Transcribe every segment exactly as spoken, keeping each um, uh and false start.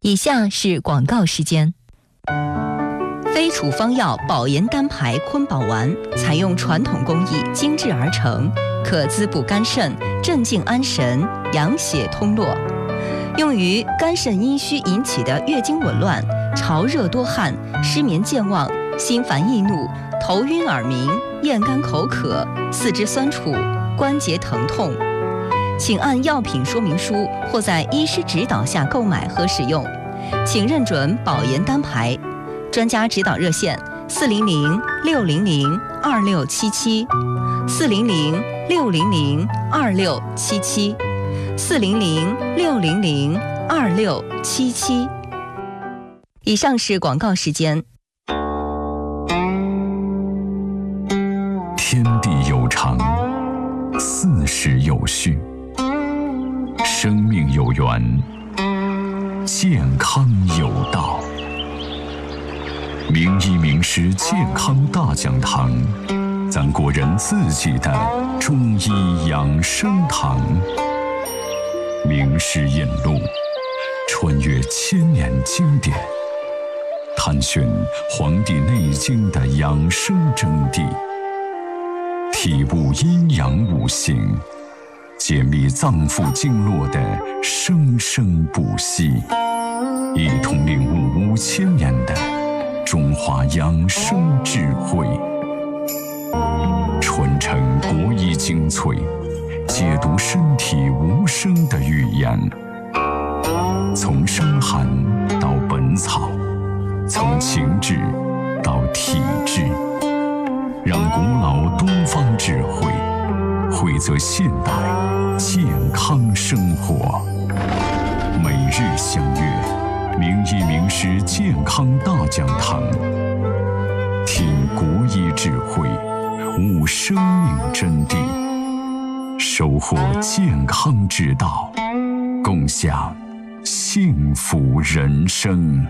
以下是广告时间。非处方药保颜单排坤宝丸，采用传统工艺精制而成，可滋补肝肾，镇静安神，养血通络，用于肝肾阴虚引起的月经紊乱、潮热多汗、失眠健忘、心烦易怒、头晕耳鸣、咽干口渴、四肢酸楚、关节疼痛。请按药品说明书或在医师指导下购买和使用，请认准保颜单排。专家指导热线：四零零六零零二六七七，四零零六零零二六七七，四零零六零零二六七七。以上是广告时间。 天地有常，四时有序，生命有源，健康有道。名医名师健康大讲堂，咱国人自己的中医养生堂。名师引路，穿越千年经典，探寻《黄帝内经》的养生真谛，体悟阴阳五行，解密脏腑经络的生生不息，一同领悟五千年的中华养生智慧，传承国医精粹，解读身体无声的语言。从伤寒到本草，从情志到体质，让古老东方智慧汇泽现代健康生活。每日相约名医名师健康大讲堂，听国医智慧，悟生命真谛，收获健康之道，共享幸福人生。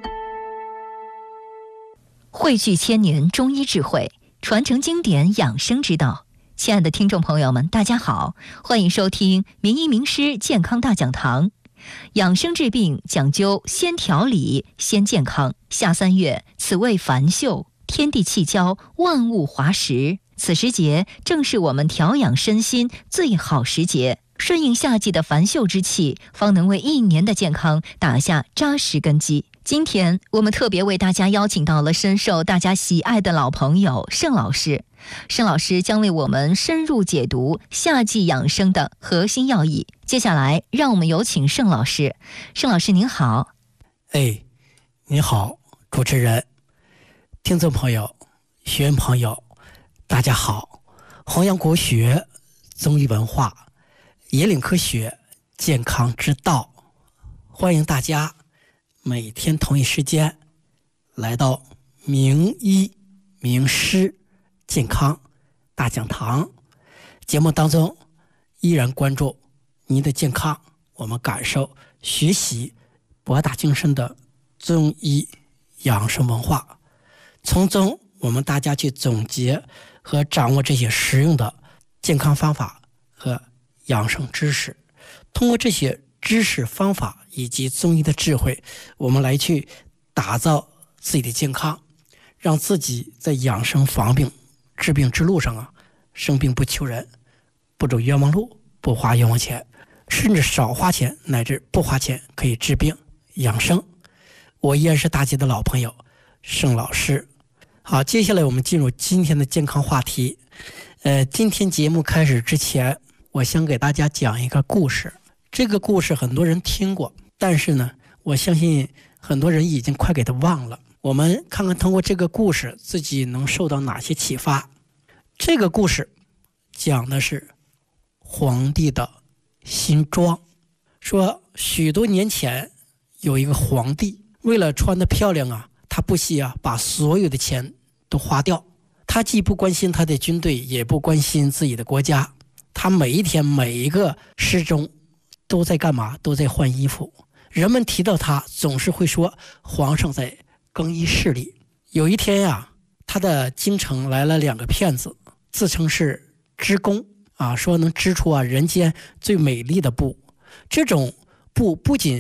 汇聚千年中医智慧，传承经典养生之道。亲爱的听众朋友们，大家好，欢迎收听名医名师健康大讲堂。养生治病讲究先调理先健康。夏三月，此谓繁秀，天地气交，万物华实。此时节正是我们调养身心最好时节，顺应夏季的繁秀之气，方能为一年的健康打下扎实根基。今天我们特别为大家邀请到了深受大家喜爱的老朋友盛老师。盛老师将为我们深入解读夏季养生的核心要义。接下来让我们有请盛老师。盛老师您好。 哎，你好，主持人，听众朋友，学员朋友，大家好。弘扬国学、中医文化，引领科学健康之道，欢迎大家每天同一时间来到名医名师健康大讲堂节目当中，依然关注您的健康，我们感受学习博大精深的中医养生文化，从中我们大家去总结和掌握这些实用的健康方法和养生知识，通过这些知识方法以及中医的智慧，我们来去打造自己的健康，让自己在养生防病治病之路上啊，生病不求人，不走冤枉路，不花冤枉钱，甚至少花钱乃至不花钱可以治病养生。我依然是大家的老朋友盛老师。好，接下来我们进入今天的健康话题。呃，今天节目开始之前，我想给大家讲一个故事。这个故事很多人听过，但是呢，我相信很多人已经快给它忘了。我们看看通过这个故事自己能受到哪些启发。这个故事讲的是皇帝的新装。说许多年前有一个皇帝，为了穿得漂亮啊，他不惜啊把所有的钱都花掉。他既不关心他的军队，也不关心自己的国家，他每一天每一个时钟都在干嘛？都在换衣服。人们提到他，总是会说皇上在更衣室里。有一天呀、啊，他的京城来了两个骗子，自称是织工啊，说能织出啊人间最美丽的布。这种布不仅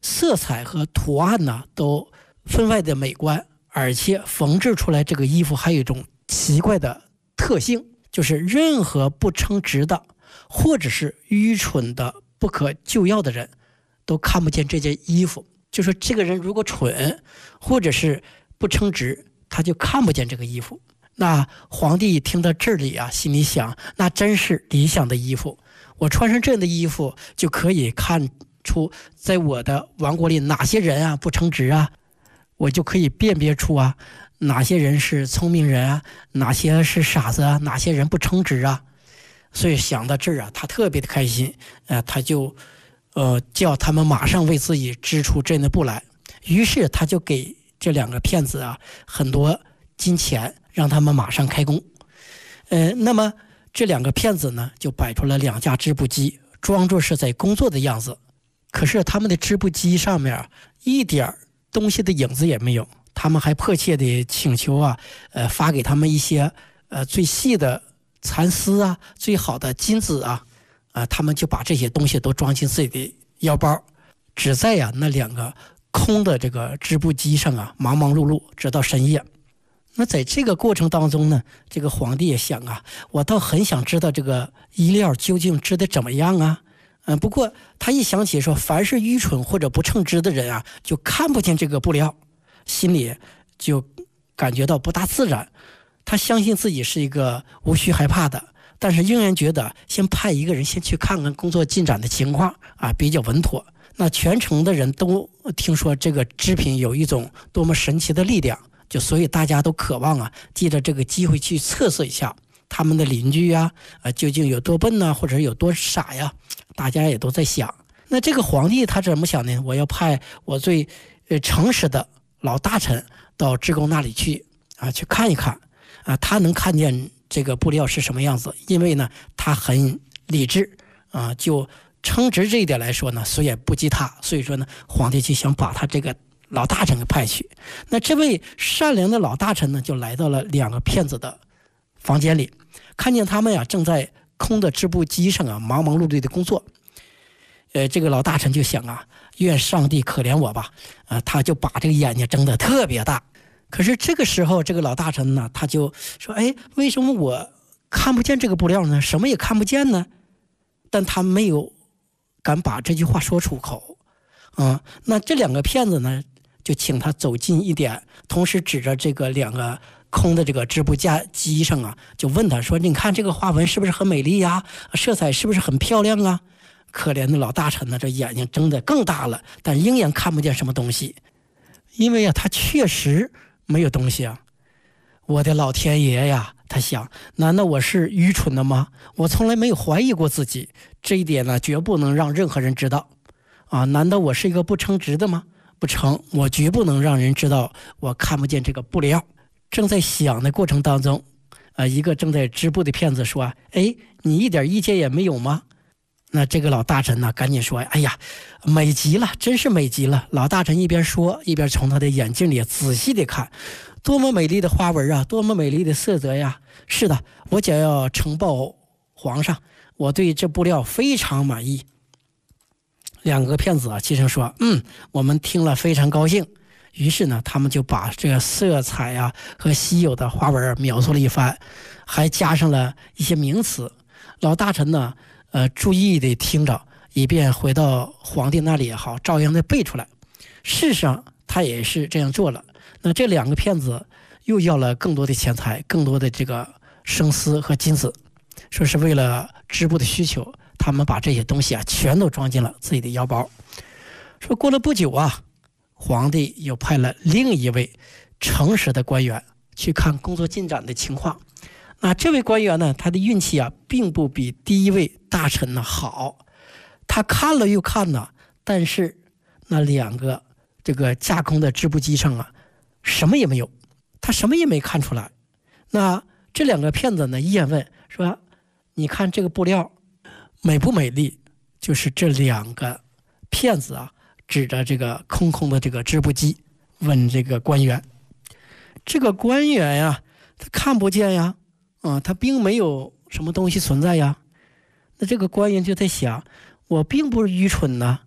色彩和图案呢都分外的美观，而且缝制出来这个衣服还有一种奇怪的特性，就是任何不称职的或者是愚蠢的不可救药的人都看不见这件衣服。就说这个人如果蠢或者是不称职，他就看不见这个衣服。那皇帝听到这里啊，心里想，那真是理想的衣服，我穿上这样的衣服就可以看出在我的王国里哪些人啊不称职啊，我就可以辨别出啊哪些人是聪明人啊，哪些是傻子啊，哪些人不称职啊。所以想到这儿啊，他特别的开心，呃，他就呃叫他们马上为自己织出这样的布来。于是他就给这两个骗子啊很多金钱，让他们马上开工。呃，那么这两个骗子呢，就摆出了两架织布机，装作是在工作的样子。可是他们的织布机上面一点东西的影子也没有。他们还迫切地请求啊，呃，发给他们一些呃最细的蚕丝啊，最好的金子啊，啊、呃，他们就把这些东西都装进自己的腰包，只在呀、啊、那两个空的这个织布机上啊忙忙碌碌，直到深夜。那在这个过程当中呢，这个皇帝也想啊，我倒很想知道这个衣料究竟织得怎么样啊。嗯，不过他一想起说，凡是愚蠢或者不称职的人啊，就看不见这个布料，心里就感觉到不大自然。他相信自己是一个无需害怕的，但是仍然觉得先派一个人先去看看工作进展的情况啊，比较稳妥。那全城的人都听说这个织品有一种多么神奇的力量，就所以大家都渴望啊，借着这个机会去测试一下他们的邻居呀、啊，究竟有多笨呢、啊，或者有多傻呀？大家也都在想。那这个皇帝他怎么想呢？我要派我最呃诚实的老大臣到织工那里去啊，去看一看啊，他能看见这个布料是什么样子，因为呢，他很理智啊，就称职这一点来说呢，谁也不及他。所以说呢，皇帝就想把他这个老大臣给派去。那这位善良的老大臣呢，就来到了两个骗子的房间里，看见他们呀正在空的织布机上啊忙忙碌碌的工作。呃，这个老大臣就想啊，愿上帝可怜我吧，啊、呃，他就把这个眼睛睁得特别大。可是这个时候，这个老大臣呢，他就说：“哎，为什么我看不见这个布料呢？什么也看不见呢？”但他没有敢把这句话说出口。啊、嗯，那这两个骗子呢，就请他走近一点，同时指着这个两个空的这个织布机上啊，就问他说：“你看这个花纹是不是很美丽呀？色彩是不是很漂亮啊？”可怜的老大臣呢，这眼睛睁得更大了，但仍然看不见什么东西，因为啊，他确实没有东西啊。我的老天爷呀，他想，难道我是愚蠢的吗？我从来没有怀疑过自己，这一点呢，绝不能让任何人知道啊。难道我是一个不称职的吗？不成，我绝不能让人知道我看不见这个布料。正在想的过程当中，呃，一个正在织布的骗子说：“哎，你一点意见也没有吗？”那这个老大臣呢，赶紧说：“哎呀，美极了，真是美极了。”老大臣一边说，一边从他的眼睛里仔细地看，多么美丽的花纹啊，多么美丽的色泽呀！是的，我将要呈报皇上，我对这布料非常满意。两个骗子啊，齐声说：“嗯，我们听了非常高兴。”于是呢，他们就把这个色彩啊和稀有的花纹描述了一番，还加上了一些名词。老大臣呢，呃，注意地听着，以便回到皇帝那里也好，照样的背出来。事实上，他也是这样做了。那这两个骗子又要了更多的钱财，更多的这个生丝和金子，说是为了织布的需求，他们把这些东西啊全都装进了自己的腰包。说过了不久啊，皇帝又派了另一位诚实的官员去看工作进展的情况。那这位官员呢，他的运气啊并不比第一位大臣呢好，他看了又看呢，但是那两个这个架空的织布机上啊什么也没有，他什么也没看出来。那这两个骗子呢依然问说：“你看这个布料美不美丽？”就是这两个骗子啊指着这个空空的这个织布机问这个官员。这个官员呀，他看不见呀，啊，他并没有什么东西存在呀。那这个官员就在想，我并不是愚蠢呢，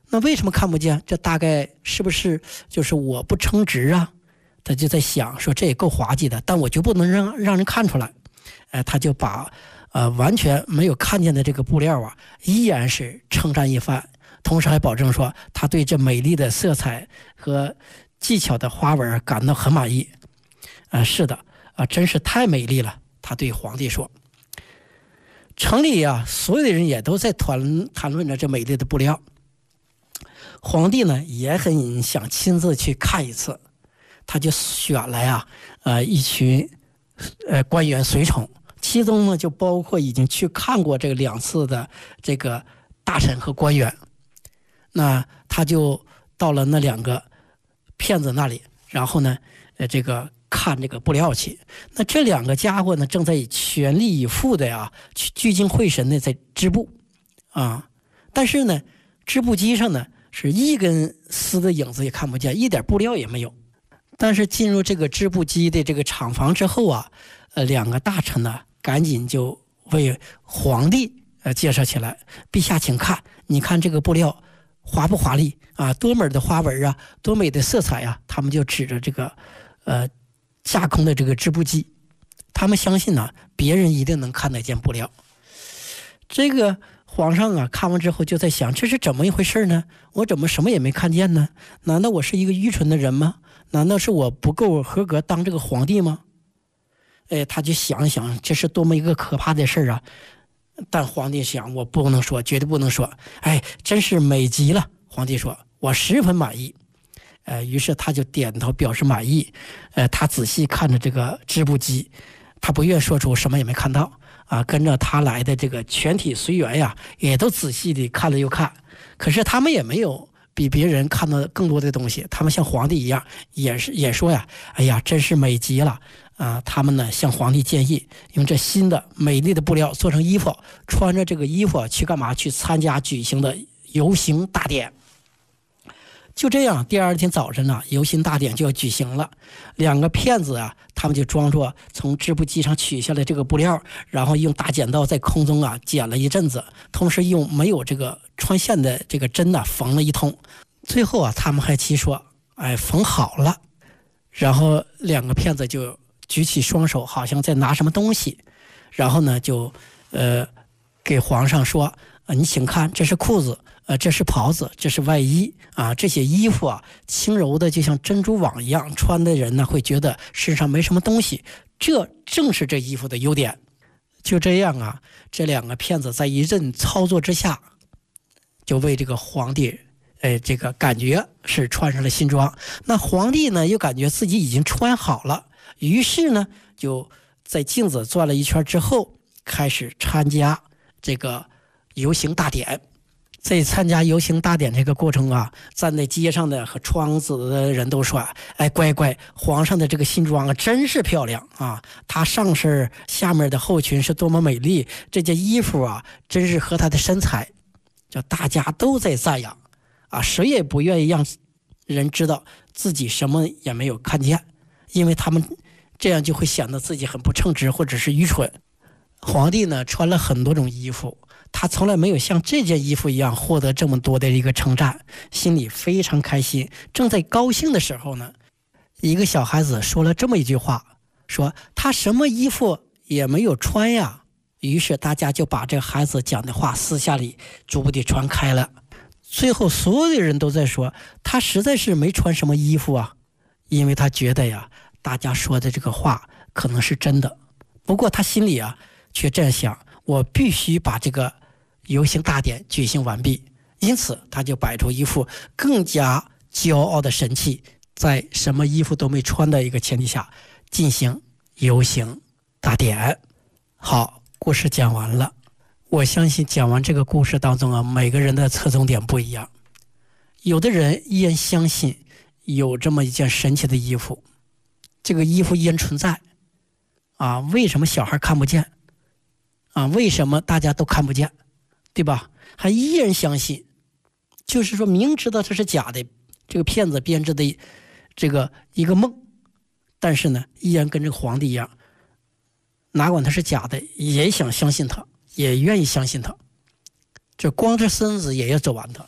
那为什么看不见？这大概是不是就是我不称职啊？他就在想说这也够滑稽的，但我就不能让让人看出来。哎，他就把呃完全没有看见的这个布料啊，依然是称赞一番，同时还保证说他对这美丽的色彩和技巧的花纹感到很满意。啊、呃，是的，啊、呃，真是太美丽了。他对皇帝说。城里啊，所有的人也都在谈谈论着这美丽的布料。皇帝呢也很想亲自去看一次，他就选来啊，呃，一群呃官员随从，其中呢就包括已经去看过这个两次的这个大臣和官员。那他就到了那两个骗子那里，然后呢，呃，这个看这个布料去。那这两个家伙呢，正在全力以赴的呀，聚精会神的在织布啊。但是呢，织布机上呢是一根丝的影子也看不见，一点布料也没有。但是进入这个织布机的这个厂房之后啊，呃，两个大臣呢赶紧就为皇帝呃介绍起来：“陛下，请看，你看这个布料华不华丽啊？多美的花纹啊，多美的色彩啊！”他们就指着这个呃架空的这个织布机，他们相信呢、啊，别人一定能看得见布料。这个皇上啊，看完之后就在想，这是怎么一回事呢？我怎么什么也没看见呢？难道我是一个愚蠢的人吗？难道是我不够合格当这个皇帝吗？哎，他就想想，这是多么一个可怕的事啊！但皇帝想，我不能说，绝对不能说。哎，真是美极了。皇帝说，我十分满意。呃，于是他就点头表示满意。呃，他仔细看着这个织布机，他不愿说出什么也没看到啊。跟着他来的这个全体随员呀，也都仔细地看了又看，可是他们也没有比别人看到更多的东西。他们像皇帝一样，也是也说呀，哎呀，真是美极了啊！他们呢向皇帝建议，用这新的美丽的布料做成衣服，穿着这个衣服去干嘛？去参加举行的游行大典。就这样，第二天早晨呢、啊，游行大典就要举行了。两个骗子啊，他们就装作从织布机上取下来这个布料，然后用大剪刀在空中啊剪了一阵子，同时用没有这个穿线的这个针呢、啊、缝了一通。最后啊，他们还齐说：“哎，缝好了。”然后两个骗子就举起双手，好像在拿什么东西，然后呢，就呃给皇上说：“呃，你请看，这是裤子。”呃，这是袍子，这是外衣啊，这些衣服啊，轻柔的就像珍珠网一样，穿的人呢会觉得身上没什么东西，这正是这衣服的优点。就这样啊，这两个骗子在一阵操作之下，就为这个皇帝，哎，这个感觉是穿上了新装。那皇帝呢，又感觉自己已经穿好了，于是呢，就在镜子转了一圈之后，开始参加这个游行大典。在参加游行大典这个过程啊，站在街上的和窗子的人都说：“哎，乖乖，皇上的这个新装啊，真是漂亮啊！他上身下面的后裙是多么美丽，这件衣服啊，真是和他的身材。”就大家都在赞扬啊，谁也不愿意让人知道自己什么也没有看见，因为他们这样就会显得自己很不称职或者是愚蠢。皇帝呢，穿了很多种衣服。他从来没有像这件衣服一样获得这么多的一个称赞，心里非常开心。正在高兴的时候呢，一个小孩子说了这么一句话，说他什么衣服也没有穿呀。于是大家就把这个孩子讲的话私下里逐步地传开了。最后所有的人都在说，他实在是没穿什么衣服啊，因为他觉得呀，大家说的这个话可能是真的。不过他心里啊却这样想，我必须把这个游行大典举行完毕，因此他就摆出一副更加骄傲的神气，在什么衣服都没穿的一个前提下进行游行大典。好，故事讲完了。我相信讲完这个故事当中啊，每个人的侧重点不一样。有的人依然相信有这么一件神奇的衣服，这个衣服依然存在啊，为什么小孩看不见啊？为什么大家都看不见？对吧？还依然相信，就是说明知道这是假的，这个骗子编织的这个一个梦，但是呢，依然跟这个皇帝一样，哪管他是假的，也想相信他，也愿意相信他。这光着身子也要走完他，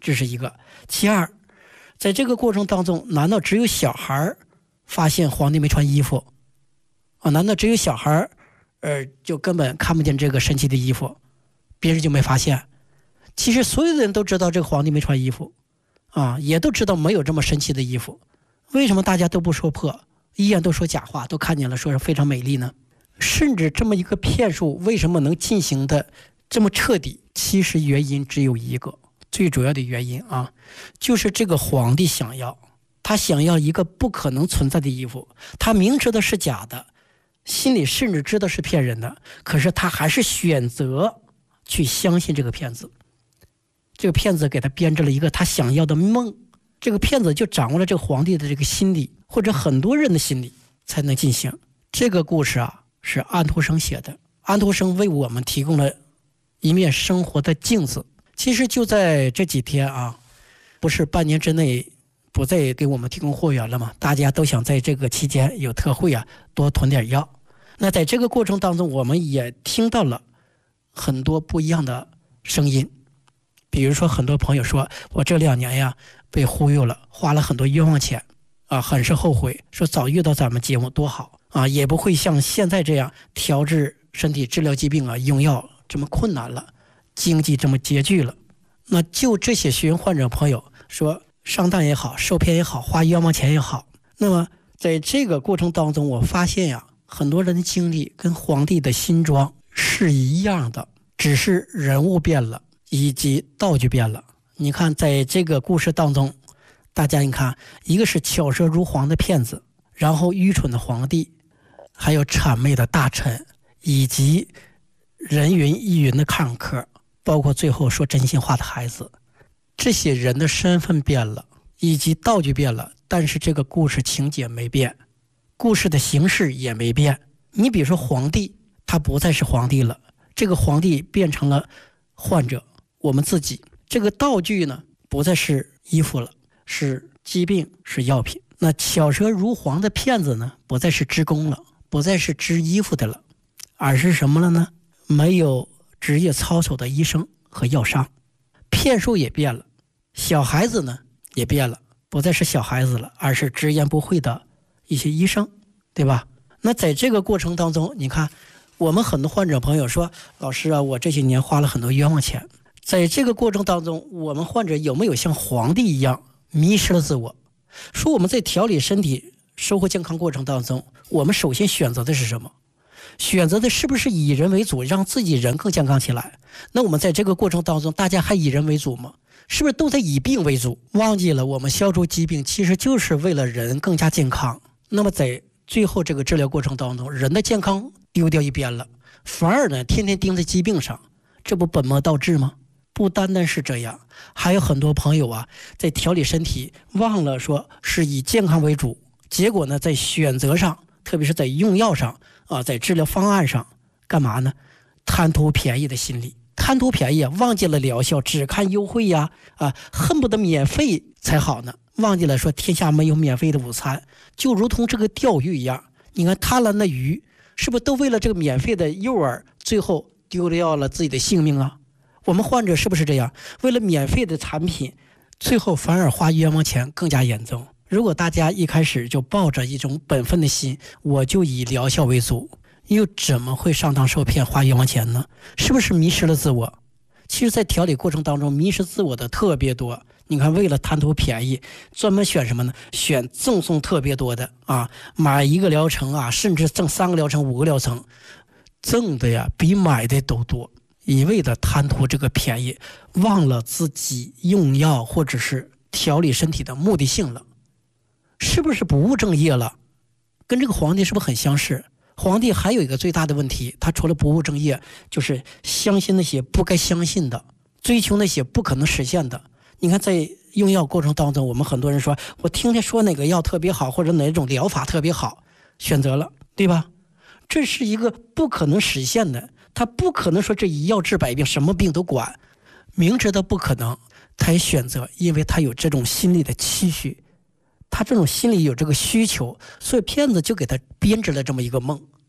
这是一个。其二，在这个过程当中，难道只有小孩发现皇帝没穿衣服啊？难道只有小孩呃就根本看不见这个神奇的衣服，别人就没发现？其实所有的人都知道这个皇帝没穿衣服啊，也都知道没有这么神奇的衣服，为什么大家都不说破，依然都说假话，都看见了说是非常美丽呢？甚至这么一个骗术为什么能进行的这么彻底？其实原因只有一个，最主要的原因啊，就是这个皇帝想要，他想要一个不可能存在的衣服，他明知道是假的，心里甚至知道是骗人的，可是他还是选择去相信这个骗子。这个骗子给他编织了一个他想要的梦，这个骗子就掌握了这个皇帝的这个心理，或者很多人的心理才能进行。这个故事啊，是安徒生写的，安徒生为我们提供了一面生活的镜子。其实就在这几天啊，不是半年之内不再给我们提供货源了吗？大家都想在这个期间有特惠啊，多囤点药。那在这个过程当中，我们也听到了很多不一样的声音。比如说很多朋友说，我这两年呀被忽悠了，花了很多冤枉钱啊，很是后悔，说早遇到咱们节目多好啊，也不会像现在这样调治身体、治疗疾病啊用药这么困难了，经济这么拮据了。那就这些学员患者朋友说，上当也好，受骗也好，花冤枉钱也好，那么在这个过程当中，我发现呀，很多人的经历跟皇帝的新装是一样的，只是人物变了，以及道具变了。你看在这个故事当中，大家你看，一个是巧舌如簧的骗子，然后愚蠢的皇帝，还有谄媚的大臣，以及人云亦云的看客，包括最后说真心话的孩子。这些人的身份变了，以及道具变了，但是这个故事情节没变，故事的形式也没变。你比如说皇帝，他不再是皇帝了，这个皇帝变成了患者，我们自己。这个道具呢，不再是衣服了，是疾病，是药品。那巧舌如簧的骗子呢，不再是织工了，不再是织衣服的了，而是什么了呢？没有职业操守的医生和药商。骗术也变了，小孩子呢也变了，不再是小孩子了，而是直言不讳的一些医生，对吧？那在这个过程当中，你看我们很多患者朋友说，老师啊，我这些年花了很多冤枉钱。在这个过程当中，我们患者有没有像皇帝一样迷失了自我？说我们在调理身体、收获健康过程当中，我们首先选择的是什么？选择的是不是以人为主，让自己人更健康起来？那我们在这个过程当中，大家还以人为主吗？是不是都在以病为主？忘记了我们消除疾病其实就是为了人更加健康。那么在最后这个治疗过程当中，人的健康丢掉一边了，反而呢天天盯在疾病上，这不本末倒置吗？不单单是这样，还有很多朋友啊，在调理身体忘了说是以健康为主，结果呢在选择上，特别是在用药上啊，在治疗方案上干嘛呢？贪图便宜的心理，贪图便宜啊，忘记了疗效，只看优惠呀，啊，恨不得免费才好呢，忘记了说天下没有免费的午餐。就如同这个钓鱼一样，你看贪婪的鱼是不是都为了这个免费的诱饵，最后丢掉了自己的性命啊？我们患者是不是这样？为了免费的产品，最后反而花冤枉钱更加严重。如果大家一开始就抱着一种本分的心，我就以疗效为主，又怎么会上当受骗花冤枉钱呢？是不是迷失了自我？其实在调理过程当中迷失自我的特别多。你看为了贪图便宜，专门选什么呢？选赠送特别多的啊，买一个疗程啊，甚至赠三个疗程五个疗程，赠的呀比买的都多，一味的贪图这个便宜，忘了自己用药或者是调理身体的目的性了，是不是不务正业了？跟这个皇帝是不是很相似？皇帝还有一个最大的问题，他除了不务正业，就是相信那些不该相信的，追求那些不可能实现的。你看在用药过程当中，我们很多人说我听听说哪个药特别好，或者哪种疗法特别好，选择了，对吧？这是一个不可能实现的，他不可能说这一药治百病，什么病都管，明知道不可能他也选择，因为他有这种心理的期许，他这种心里有这个需求，所以骗子就给他编织了这么一个梦。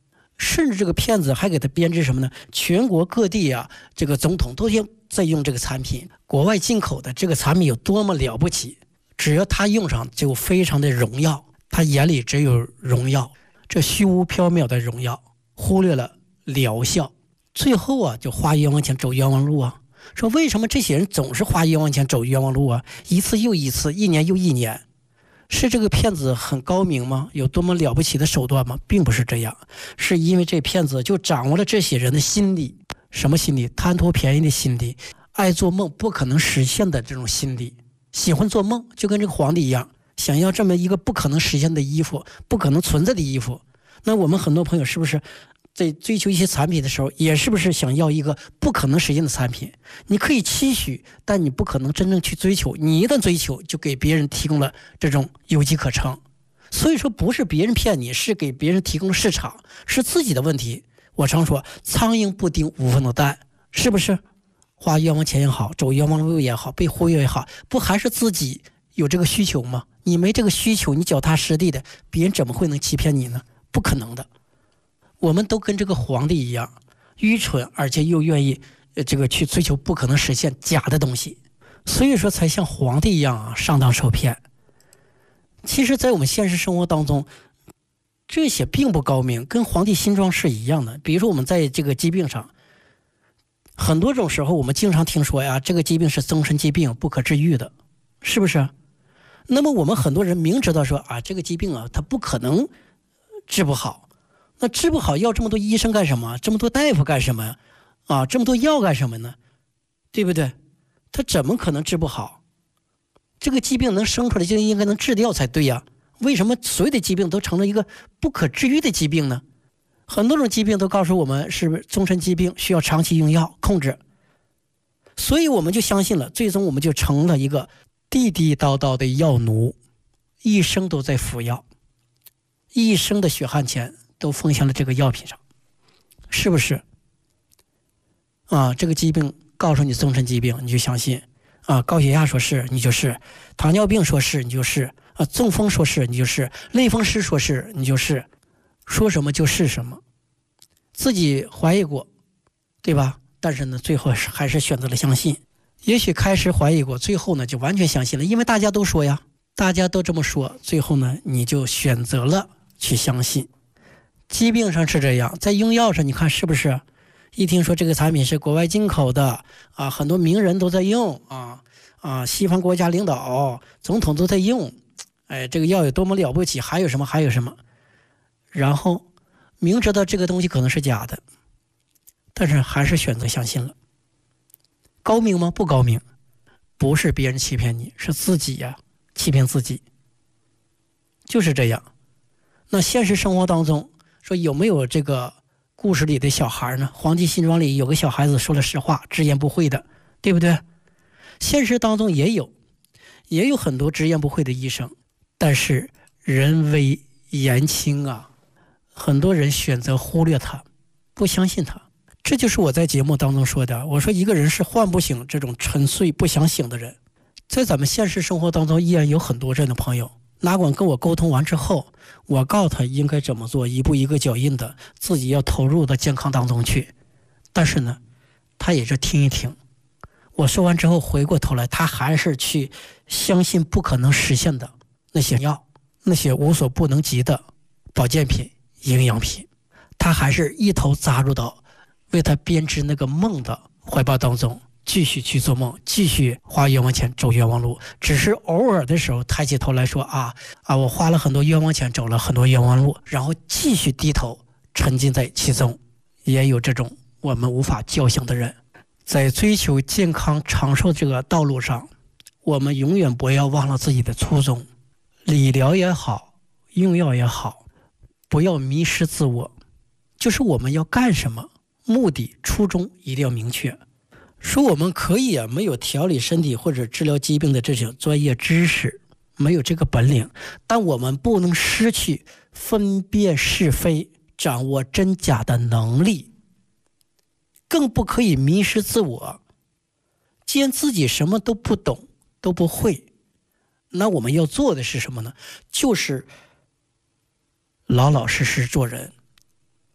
甚至这个骗子还给他编织什么呢？全国各地啊，这个总统都在用这个产品，国外进口的这个产品有多么了不起，只要他用上就非常的荣耀，他眼里只有荣耀，这虚无缥缈的荣耀，忽略了疗效，最后啊就花冤枉钱走冤枉路啊。说为什么这些人总是花冤枉钱走冤枉路啊？一次又一次，一年又一年，是这个骗子很高明吗？有多么了不起的手段吗？并不是这样，是因为这骗子就掌握了这些人的心理。什么心理？贪图便宜的心理，爱做梦不可能实现的这种心理，喜欢做梦，就跟这个皇帝一样，想要这么一个不可能实现的衣服，不可能存在的衣服。那我们很多朋友是不是在追求一些产品的时候，也是不是想要一个不可能实现的产品？你可以期许，但你不可能真正去追求，你一旦追求就给别人提供了这种有机可乘。所以说不是别人骗你，是给别人提供了市场，是自己的问题。我常说苍蝇不叮无缝的蛋，是不是？花冤枉钱也好，走冤枉路也好，被忽悠也好，不还是自己有这个需求吗？你没这个需求，你脚踏实地的，别人怎么会能欺骗你呢？不可能的。我们都跟这个皇帝一样愚蠢，而且又愿意呃这个去追求不可能实现假的东西，所以说才像皇帝一样啊上当受骗。其实在我们现实生活当中，这些并不高明，跟皇帝新装是一样的。比如说我们在这个疾病上，很多种时候我们经常听说呀，这个疾病是终身疾病，不可治愈的，是不是？那么我们很多人明知道说啊，这个疾病啊它不可能治不好，那治不好要这么多医生干什么？这么多大夫干什么啊？这么多药干什么呢？对不对？他怎么可能治不好？这个疾病能生出来就应该能治掉才对呀。为什么所有的疾病都成了一个不可治愈的疾病呢？很多种疾病都告诉我们是终身疾病，需要长期用药控制，所以我们就相信了，最终我们就成了一个地地道道的药奴，一生都在服药，一生的血汗钱都奉献了这个药品上，是不是？啊，这个疾病告诉你终身疾病，你就相信啊，高血压说是你就是，糖尿病说是你就是啊，中风说是你就是，类风湿说是你就是，说什么就是什么，自己怀疑过，对吧？但是呢，最后还是选择了相信。也许开始怀疑过，最后呢就完全相信了，因为大家都说呀，大家都这么说，最后呢你就选择了去相信。疾病上是这样，在用药上你看是不是？一听说这个产品是国外进口的啊，很多名人都在用啊啊，西方国家领导、总统都在用，哎，这个药有多么了不起，还有什么还有什么，然后明知道这个东西可能是假的，但是还是选择相信了。高明吗？不高明，不是别人欺骗你，是自己呀、啊、欺骗自己，就是这样。那现实生活当中说有没有这个故事里的小孩呢？黄帝新庄里有个小孩子说了实话，直言不讳的，对不对？现实当中也有也有很多直言不讳的医生，但是人微言轻啊，很多人选择忽略他，不相信他。这就是我在节目当中说的，我说一个人是唤不醒这种沉睡不想醒的人。在咱们现实生活当中依然有很多这样的朋友，哪管跟我沟通完之后，我告诉他应该怎么做，一步一个脚印的，自己要投入到健康当中去，但是呢他也是听一听，我说完之后回过头来，他还是去相信不可能实现的那些药，那些无所不能及的保健品、营养品，他还是一头扎入到为他编织那个梦的怀抱当中，继续去做梦，继续花冤枉钱走冤枉路。只是偶尔的时候抬起头来说啊啊，我花了很多冤枉钱，走了很多冤枉路，然后继续低头沉浸在其中。也有这种我们无法叫醒的人。在追求健康长寿这个道路上，我们永远不要忘了自己的初衷。理疗也好，用药也好，不要迷失自我，就是我们要干什么，目的初衷一定要明确。说我们可以啊，没有调理身体或者治疗疾病的这种专业知识，没有这个本领，但我们不能失去分辨是非、掌握真假的能力，更不可以迷失自我。既然自己什么都不懂都不会，那我们要做的是什么呢？就是老老实实做人，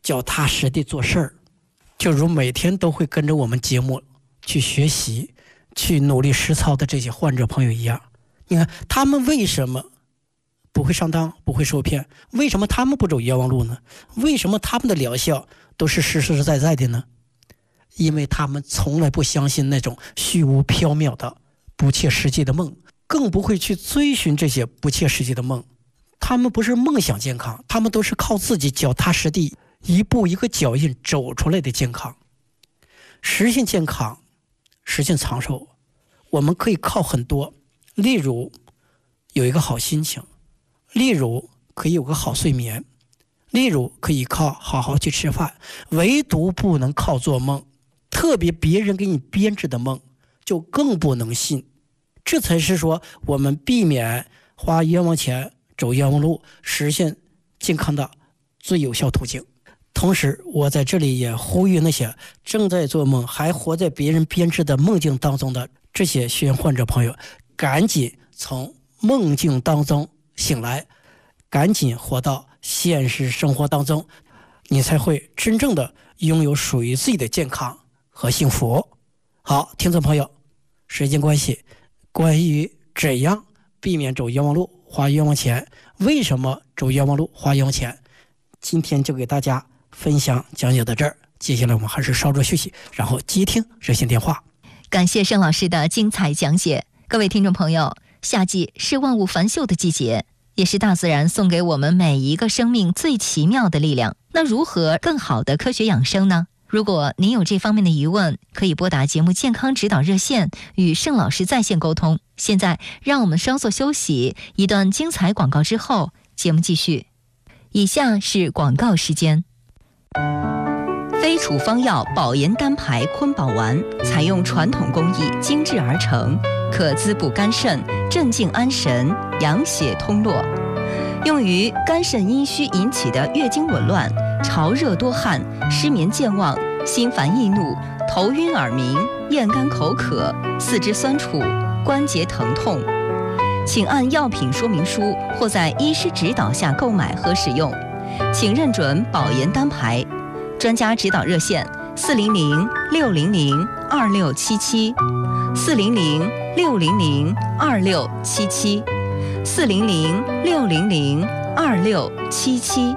脚踏实地做事儿，就如每天都会跟着我们节目去学习、去努力实操的这些患者朋友一样。你看他们为什么不会上当、不会受骗？为什么他们不走冤枉路呢？为什么他们的疗效都是实实在在的呢？因为他们从来不相信那种虚无缥缈的不切实际的梦，更不会去追寻这些不切实际的梦。他们不是梦想健康，他们都是靠自己脚踏实地一步一个脚印走出来的健康。实现健康，实现长寿，我们可以靠很多，例如有一个好心情，例如可以有个好睡眠，例如可以靠好好去吃饭，唯独不能靠做梦，特别别人给你编织的梦就更不能信。这才是说我们避免花冤枉钱走冤枉路，实现健康的最有效途径。同时我在这里也呼吁那些正在做梦还活在别人编织的梦境当中的这些血患者朋友，赶紧从梦境当中醒来，赶紧活到现实生活当中，你才会真正的拥有属于自己的健康和幸福。好，听众朋友，时间关系，关于怎样避免走冤枉路花冤枉钱，为什么走冤枉路花冤枉钱，今天就给大家分享讲解到这儿。接下来我们还是稍作休息，然后接听热线电话。 感谢盛老师的精彩讲解。各位听众朋友，夏季是万物繁秀的季节，也是大自然送给我们每一个生命最奇妙的力量。那如何更好的科学养生呢？如果您有这方面的疑问，可以拨打节目健康指导热线与盛老师在线沟通。现在让我们稍作休息，一段精彩广告之后，节目继续。以下是广告时间。非处方药保研单牌坤宝丸，采用传统工艺精制而成，可滋补肝肾，镇静安神，养血通络，用于肝肾阴虚引起的月经紊乱、潮热多汗、失眠健忘、心烦易怒、头晕耳鸣、咽干口渴、四肢酸楚、关节疼痛。请按药品说明书或在医师指导下购买和使用，请认准保研单牌。专家指导热线：四零零六零零二六七七，四零零六零零二六七七，四零零六零零二六七七。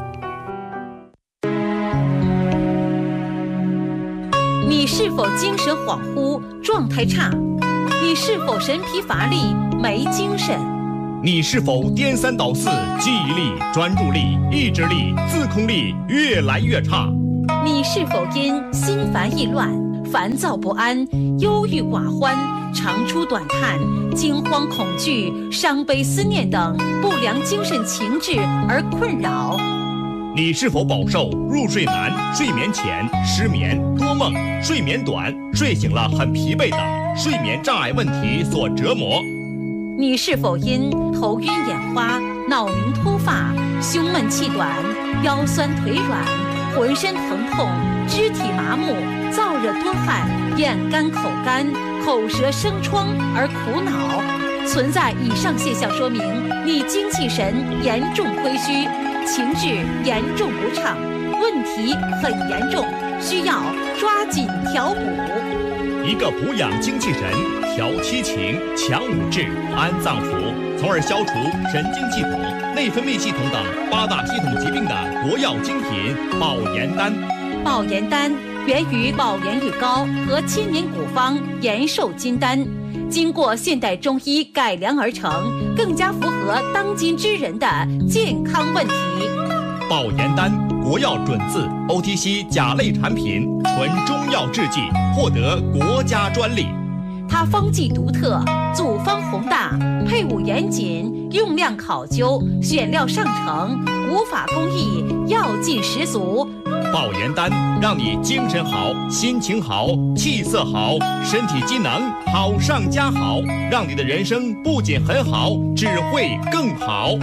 你是否精神恍惚、状态差？你是否神疲乏力、没精神？ 你是否颠三倒四、记忆力、专注力、意志力、自控力越来越差？ 你是否因心烦意乱、烦躁不安、忧郁寡欢、长出短叹、惊慌恐惧、伤悲思念等不良精神情志而困扰？ 你是否饱受入睡难、睡眠浅、失眠、多梦、睡眠短、睡醒了很疲惫等睡眠障碍问题所折磨？ 你是否因头晕眼花、脑鸣脱发、胸闷气短、腰酸腿软、浑身疼痛、肢体麻木、燥热多汗、眼干口干、口舌生疮而苦恼？存在以上现象说明你精气神严重亏虚，情志严重不畅，问题很严重，需要抓紧调补。 一个补养精气神、调七情、强五志、安脏腑，从而消除神经系统、内分泌系统等八大系统疾病的国药精品保研丹。 保研丹源于保研玉膏和千年古方延寿金丹，经过现代中医改良而成，更加符合当今之人的健康问题。 保研丹国药准字 O T C 甲类产品，纯中药制剂，获得国家专利。 它方剂独特，组方宏大，配伍严谨，用量考究，选料上乘，古法工艺，药劲十足。 保研丹让你精神好、心情好、气色好、身体机能好上加好，让你的人生不仅很好，只会更好。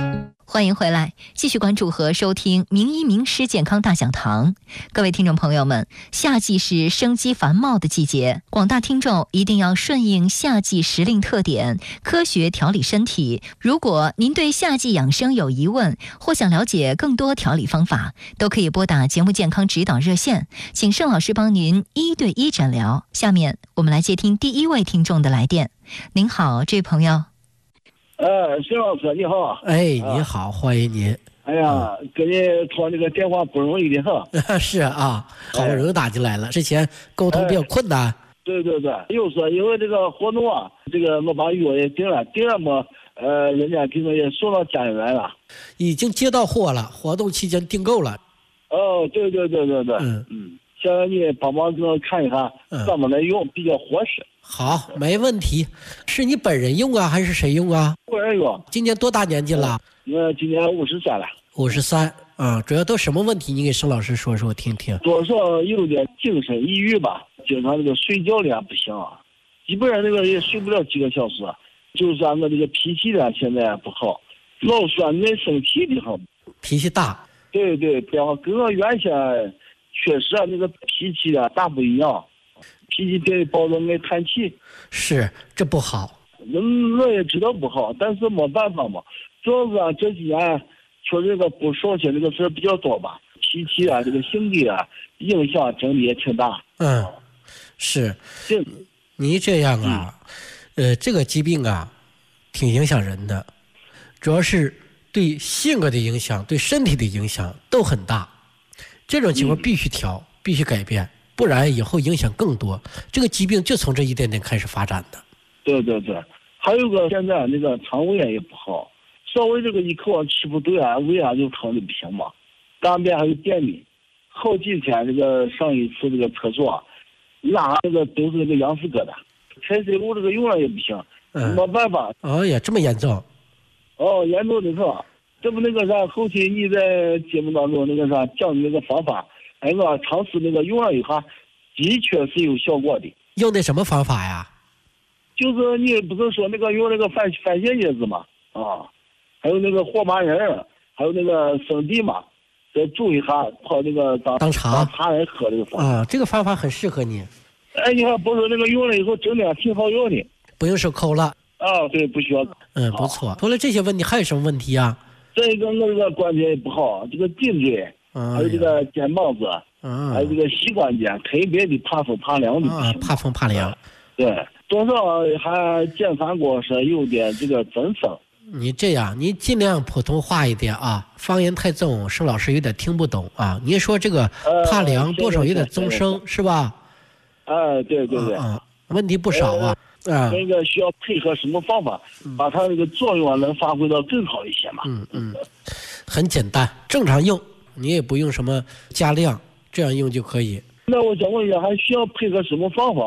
欢迎回来，继续关注和收听名医名师健康大讲堂。各位听众朋友们，夏季是生机繁茂的季节，广大听众一定要顺应夏季时令特点，科学调理身体。如果您对夏季养生有疑问，或想了解更多调理方法，都可以拨打节目健康指导热线，请盛老师帮您一对一诊疗。下面我们来接听第一位听众的来电。您好，这位朋友。 呃，沈老师你好。 哎，你好，欢迎您。 哎呀，跟你通这个电话不容易的很。 是啊，好不容易打进来了，之前沟通比较困难。 对对对，又说因为这个活动啊，这个我把约也定了，定了嘛，呃，人家给我也送到家里来了， 已经接到货了，活动期间订购了。 哦，对对对对对， 嗯嗯，想让你帮忙给我看一下怎么来用比较合适。 好，没问题。是你本人用啊，还是谁用啊？ 个人用。 今年多大年纪了？ 我今年五十三了。 五十三啊，主要都什么问题？你给盛老师说说听听。 多少有点精神抑郁吧，经常这个睡觉的不行啊，基本上这个也睡不了几个小时。就是俺我这个脾气呢，现在不好，老说爱生气的很， 脾气大。 对对，然后跟我原先确实啊，那个脾气啊大不一样。脾气变得暴躁，爱叹气， 是这不好。 嗯，我也知道不好，但是没办法嘛。主要是啊，这几年确实这个不顺心这个事比较多吧，脾气啊，这个性格啊，影响真的也挺大。 嗯，是。 这你这样啊，嗯、呃，这个疾病啊，挺影响人的，主要是对性格的影响，对身体的影响都很大。这种情况必须调，嗯、必须改变。不然以后影响更多，这个疾病就从这一点点开始发展的。 对对对，还有个现在那个肠胃也不好，稍微这个一口吃不对啊，胃啊就疼的不行嘛，大便还有便秘，好几天这个上一次这个厕所，拉这个都是那个羊屎疙瘩，排水路这个用了也不行，嗯、没办法。 哦呀，这么严重？ 哦，严重的很。这不那个啥，后期你在节目当中那个啥讲的那个方法。哎，我尝试那个用了一下，的确是有效果的。 用的什么方法呀？ 就是你不是说那个用那个番番茄叶子嘛，啊，还有那个火麻仁，还有那个生地嘛，再煮一下，泡那个当当茶当茶来喝这个方法。 啊，这个方法很适合你。 哎，你看，不是那个用了以后真的挺好用的， 不用手抠了。 啊，对，不需要。 嗯，不错。除了这些问题，还有什么问题啊？ 再一个，我这个关节也不好，这个颈椎。还有这个肩膀子， 嗯、 还有这个膝关节，特别的怕风怕凉的。 啊，怕风怕凉。 对，多少还检查过是有点这个增生。 你这样，你尽量普通话一点啊，方言太重，盛老师有点听不懂啊。您说这个怕凉，多少有点增生、呃、是吧？ 哎，对对对， 啊，问题不少啊。 啊，那个需要配合什么方法，把它这个作用啊能发挥到更好一些嘛？ 嗯嗯，很简单，正常用。你也不用什么加量，这样用就可以。 那我想问一下，还需要配合什么方法？